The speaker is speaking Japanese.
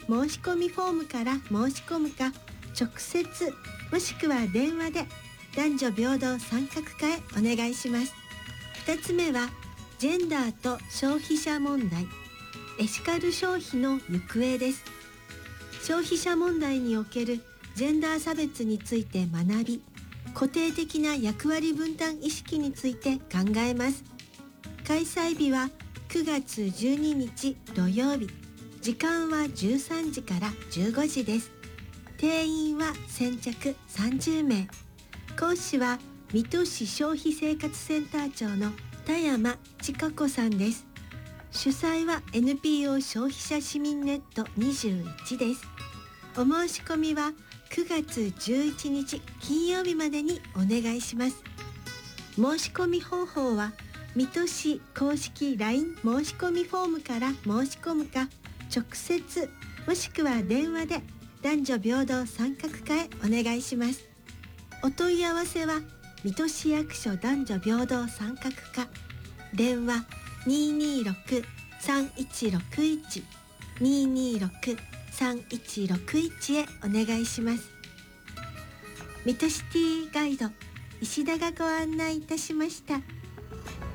申し込みフォームから申し込むか、直接もしくは電話で男女平等参画課へお願いします。2つ目はジェンダーと消費者問題、エシカル消費の行方です。消費者問題におけるジェンダー差別について学び、固定的な役割分担意識について考えます。開催日は9月12日土曜日、時間は13時から15時です。定員は先着30名。講師は水戸市消費生活センター長の田山千佳子さんです。主催は NPO 消費者市民ネット21です。お申し込みは9月11日金曜日までにお願いします。申し込み方法は水戸市公式 LINE 申し込みフォームから申し込むか、直接もしくは電話で男女平等参画課へお願いします。お問い合わせは水戸市役所男女平等参画課、電話 226-3161 226-3161 へお願いします。水戸シティガイド石田がご案内いたしました。